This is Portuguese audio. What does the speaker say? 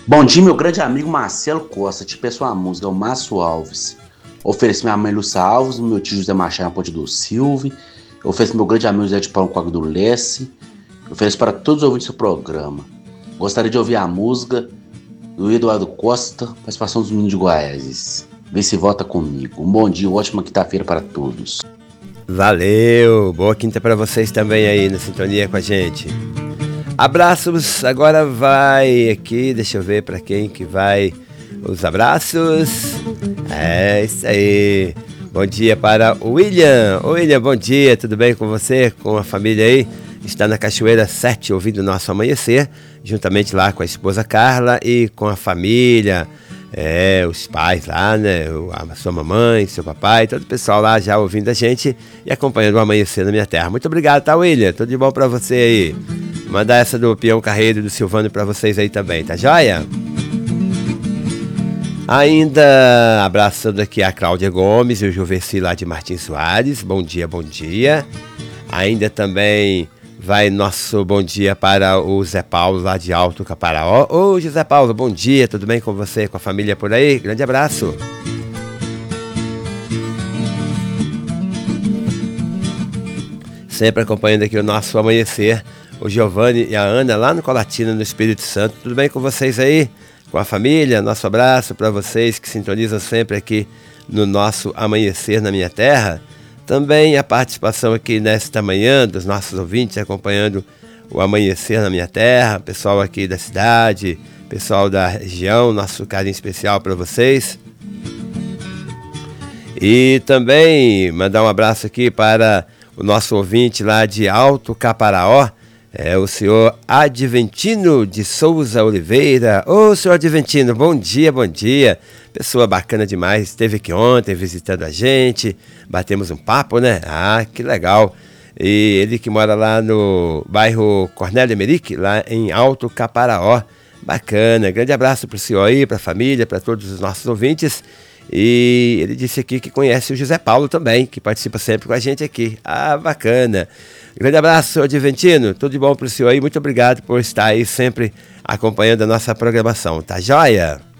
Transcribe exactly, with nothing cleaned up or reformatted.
Bom dia, meu grande amigo Marcelo Costa. Te peço uma música, é o Márcio Alves. Ofereço minha mãe Lúcia Alves, meu tio José Machado na Ponte do Silve. Ofereço meu grande amigo Zé de Paulo Coag do Lesse. Ofereço para todos os ouvintes do programa. Gostaria de ouvir a música do Eduardo Costa, participação dos meninos de Goiás. Vê se vota comigo. Um bom dia, uma ótima quinta-feira para todos. Valeu, boa quinta para vocês também aí na sintonia com a gente. Abraços, agora vai aqui, deixa eu ver para quem que vai os abraços. É isso aí. Bom dia para o William. Ô William, bom dia, tudo bem com você, com a família aí? Está na Cachoeira sete ouvindo o nosso amanhecer, juntamente lá com a esposa Carla e com a família, é, os pais lá, né? A sua mamãe, seu papai, todo o pessoal lá já ouvindo a gente e acompanhando o amanhecer na minha terra. Muito obrigado, tá, William? Tudo de bom para você aí. Mandar essa do Peão Carreiro e do Silvano para vocês aí também, tá joia? Ainda abraçando aqui a Cláudia Gomes e o Juveci lá de Martins Soares. Bom dia, bom dia. Ainda também vai nosso bom dia para o Zé Paulo lá de Alto Caparaó. Ô José Paulo, bom dia, tudo bem com você, com a família por aí? Grande abraço. Sempre acompanhando aqui o nosso amanhecer, o Giovanni e a Ana lá no Colatina, no Espírito Santo. Tudo bem com vocês aí? Com a família? Nosso abraço para vocês que sintonizam sempre aqui no nosso amanhecer na minha terra. Também a participação aqui nesta manhã dos nossos ouvintes acompanhando o amanhecer na minha terra, pessoal aqui da cidade, pessoal da região, nosso carinho especial para vocês. E também mandar um abraço aqui para o nosso ouvinte lá de Alto Caparaó, é o senhor Adventino de Souza Oliveira. Ô, senhor Adventino, bom dia, bom dia. Pessoa bacana demais, esteve aqui ontem visitando a gente, batemos um papo, né? Ah, que legal. E ele que mora lá no bairro Cornélio Emerick, lá em Alto Caparaó. Bacana, grande abraço para o senhor aí, para a família, para todos os nossos ouvintes. E ele disse aqui que conhece o José Paulo também, que participa sempre com a gente aqui. Ah, bacana. Grande abraço, senhor Adventino. Tudo de bom para o senhor aí. Muito obrigado por estar aí sempre acompanhando a nossa programação. Tá joia?